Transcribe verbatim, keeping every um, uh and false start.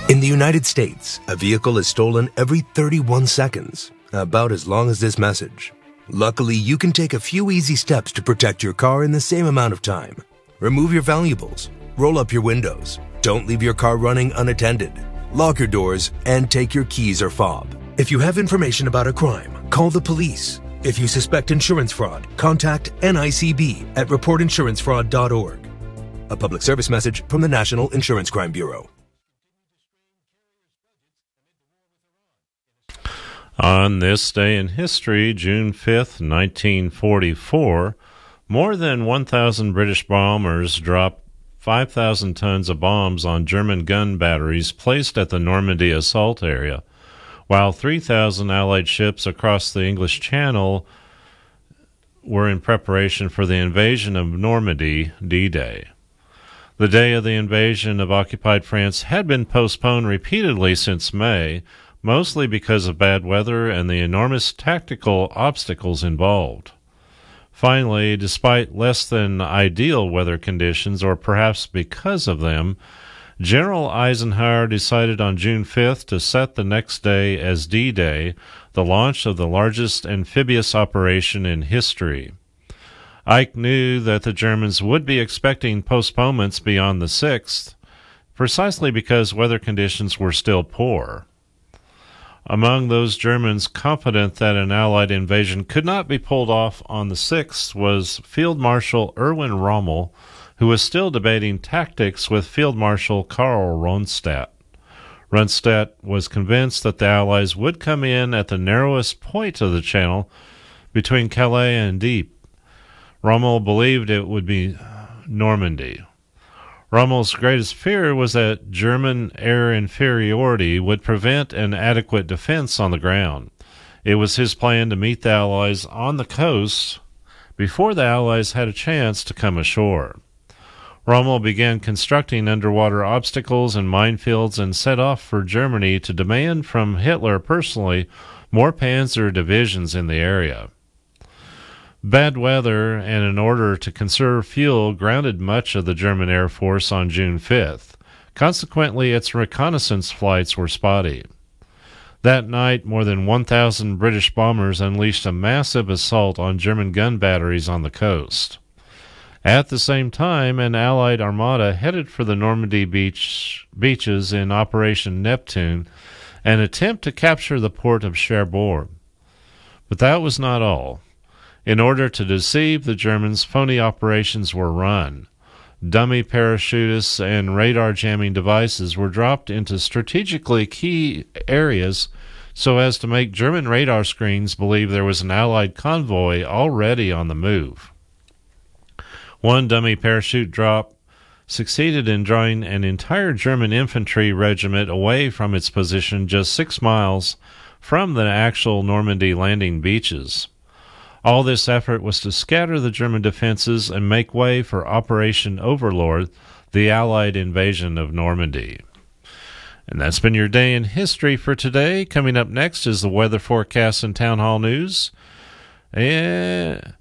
In the United States, a vehicle is stolen every thirty-one seconds, about as long as this message. Luckily, you can take a few easy steps to protect your car in the same amount of time. Remove your valuables, roll up your windows, don't leave your car running unattended, lock your doors, and take your keys or fob. If you have information about a crime, call the police. If you suspect insurance fraud, contact N I C B at report insurance fraud dot org. A public service message from the National Insurance Crime Bureau. On this day in history, June fifth, nineteen forty-four, more than one thousand British bombers dropped five thousand tons of bombs on German gun batteries placed at the Normandy assault area, while three thousand Allied ships across the English Channel were in preparation for the invasion of Normandy, D-Day. The day of the invasion of occupied France had been postponed repeatedly since May, mostly because of bad weather and the enormous tactical obstacles involved. Finally, despite less than ideal weather conditions, or perhaps because of them, General Eisenhower decided on June fifth to set the next day as D-Day, the launch of the largest amphibious operation in history. Ike knew that the Germans would be expecting postponements beyond the sixth, precisely because weather conditions were still poor. Among those Germans confident that an Allied invasion could not be pulled off on the sixth was Field Marshal Erwin Rommel, who was still debating tactics with Field Marshal Karl Rundstedt. Rundstedt was convinced that the Allies would come in at the narrowest point of the channel between Calais and Dieppe. Rommel believed it would be Normandy. Rommel's greatest fear was that German air inferiority would prevent an adequate defense on the ground. It was his plan to meet the Allies on the coast before the Allies had a chance to come ashore. Rommel began constructing underwater obstacles and minefields and set off for Germany to demand from Hitler personally more panzer divisions in the area. Bad weather and an order to conserve fuel grounded much of the German Air Force on June fifth. Consequently, its reconnaissance flights were spotty. That night, more than one thousand British bombers unleashed a massive assault on German gun batteries on the coast. At the same time, an Allied armada headed for the Normandy beach, beaches in Operation Neptune, an attempt to capture the port of Cherbourg. But that was not all. In order to deceive the Germans, phony operations were run. Dummy parachutists and radar jamming devices were dropped into strategically key areas so as to make German radar screens believe there was an Allied convoy already on the move. One dummy parachute drop succeeded in drawing an entire German infantry regiment away from its position just six miles from the actual Normandy landing beaches. All this effort was to scatter the German defenses and make way for Operation Overlord, the Allied invasion of Normandy. And that's been your day in history for today. Coming up next is the weather forecast and town hall news. And